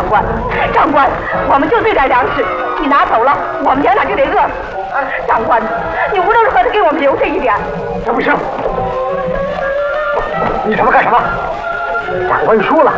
官，长官，我们就这点粮食，你拿走了，我们娘俩就得饿死。长官，你无论如何得给我们留下一点。 这不行，你他妈干什么？长官说了，